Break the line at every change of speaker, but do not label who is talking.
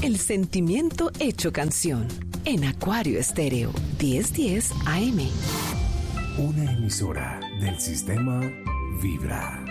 el sentimiento hecho canción. En Acuario Estéreo 1010 AM.
Una emisora del sistema Vibra.